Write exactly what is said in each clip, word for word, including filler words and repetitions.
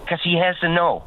because he has to know.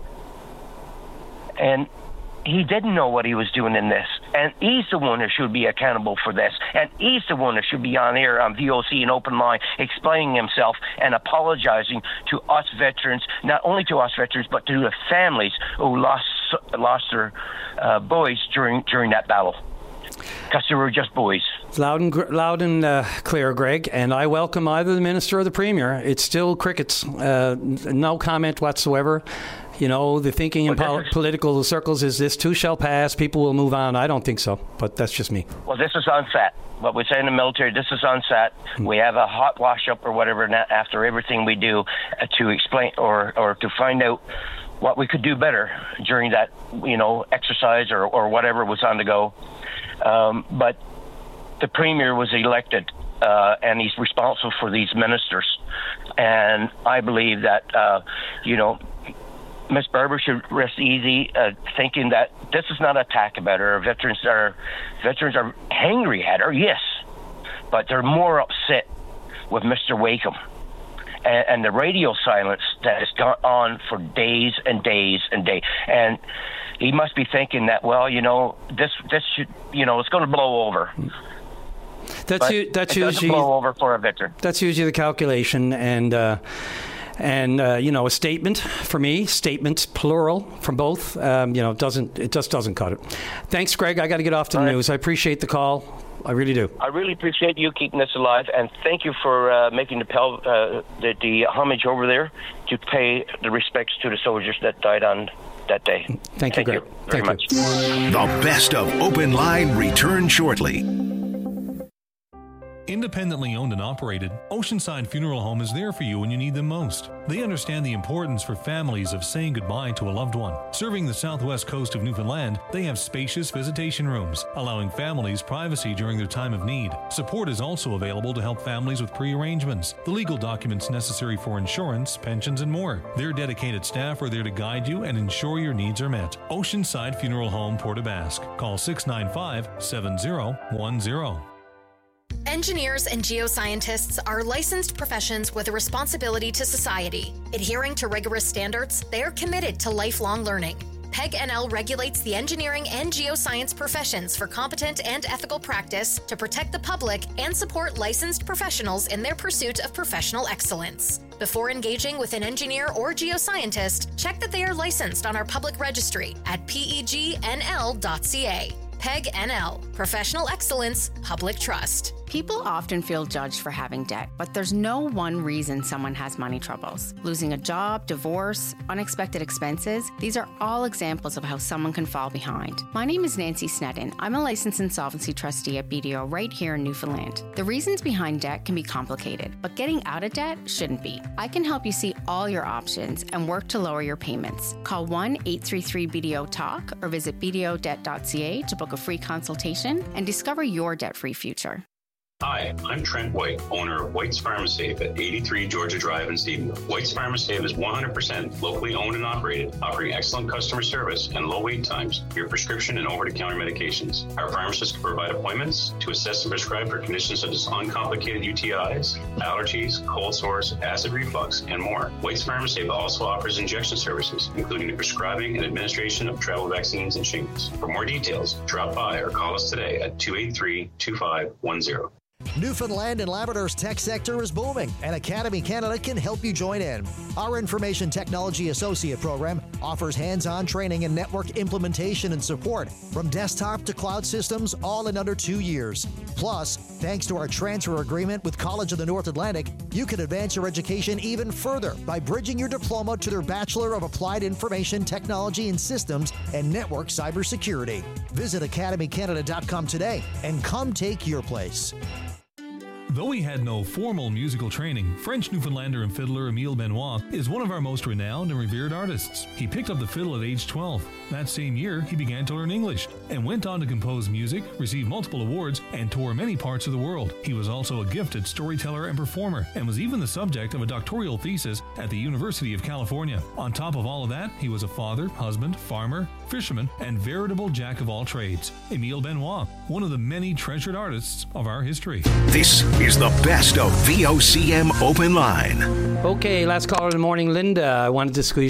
And he didn't know what he was doing in this. And he's the one that should be accountable for this. And he's the one that should be on air on V O C and Open Line explaining himself and apologizing to us veterans, not only to us veterans, but to the families who lost lost their uh, boys during during that battle. Because they were just boys. Loud and, loud and uh, clear, Greg, and I welcome either the Minister or the Premier. It's still crickets. Uh, no comment whatsoever. You know, the thinking in well, pol- is, political circles is this too shall pass, people will move on. I don't think so, but that's just me. Well, this is on set. What we say in the military, this is on set. Mm. We have a hot wash-up or whatever after everything we do uh, to explain or, or to find out what we could do better during that, you know, exercise or, or whatever was on the go. Um, but the Premier was elected, uh, and he's responsible for these ministers. And I believe that, uh, you know, Miss Barber should rest easy, uh, thinking that this is not an attack about her. Veterans are veterans are angry at her, yes, but they're more upset with Mister Wakeham and, and the radio silence that has gone on for days and days and days. And he must be thinking that, well, you know, this this should, you know, it's going to blow over. That's u- that's it usually blow over for a veteran. That's usually the calculation, and. Uh, And, uh, you know, a statement for me, statements plural from both, um, you know, doesn't it just doesn't cut it. Thanks, Greg. I got to get off to the right. news. I appreciate the call. I really do. I really appreciate you keeping this alive, and thank you for uh, making the, pel- uh, the, the homage over there to pay the respects to the soldiers that died on that day. Thank you, thank Greg. you very thank much. You. The best of Open Line return shortly. Independently owned and operated, Oceanside Funeral Home is there for you when you need them most. They understand the importance for families of saying goodbye to a loved one. Serving the southwest coast of Newfoundland, they have spacious visitation rooms, allowing families privacy during their time of need. Support is also available to help families with pre-arrangements, the legal documents necessary for insurance, pensions, and more. Their dedicated staff are there to guide you and ensure your needs are met. Oceanside Funeral Home, Port aux Basques. Call six nine five, seven zero one zero. Engineers and geoscientists are licensed professions with a responsibility to society. Adhering to rigorous standards, they are committed to lifelong learning. P E G N L regulates the engineering and geoscience professions for competent and ethical practice to protect the public and support licensed professionals in their pursuit of professional excellence. Before engaging with an engineer or geoscientist, check that they are licensed on our public registry at P E G N L dot C A. P E G N L, Professional Excellence, Public Trust. People often feel judged for having debt, but there's no one reason someone has money troubles. Losing a job, divorce, unexpected expenses, these are all examples of how someone can fall behind. My name is Nancy Sneddon. I'm a licensed insolvency trustee at B D O right here in Newfoundland. The reasons behind debt can be complicated, but getting out of debt shouldn't be. I can help you see all your options and work to lower your payments. Call one eight three three B D O talk or visit B D O debt dot C A to book a free consultation and discover your debt-free future. Hi, I'm Trent White, owner of White's Pharmasafe at eighty-three Georgia Drive in Stephenville. White's Pharmasafe is one hundred percent locally owned and operated, offering excellent customer service and low wait times for your prescription and over-the-counter medications. Our pharmacists can provide appointments to assess and prescribe for conditions such as uncomplicated U T Is, allergies, cold sores, acid reflux, and more. White's Pharmasafe also offers injection services, including the prescribing and administration of travel vaccines and shingles. For more details, drop by or call us today at two eight three, two five one zero. Newfoundland and Labrador's tech sector is booming, and Academy Canada can help you join in. Our Information Technology Associate program offers hands-on training and network implementation and support from desktop to cloud systems, all in under two years. Plus, thanks to our transfer agreement with College of the North Atlantic, you can advance your education even further by bridging your diploma to their Bachelor of Applied Information Technology and Systems and Network Cybersecurity. Visit academy canada dot com today and come take your place. Though he had no formal musical training, French Newfoundlander and fiddler Emile Benoit is one of our most renowned and revered artists. He picked up the fiddle at age twelve. That same year, he began to learn English and went on to compose music, receive multiple awards, and tour many parts of the world. He was also a gifted storyteller and performer, and was even the subject of a doctoral thesis at the University of California. On top of all of that, he was a father, husband, farmer, fisherman, and veritable jack of all trades. Emile Benoit, one of the many treasured artists of our history. This is the best of V O C M Open Line. Okay, last caller in the morning, Linda. I wanted to squeeze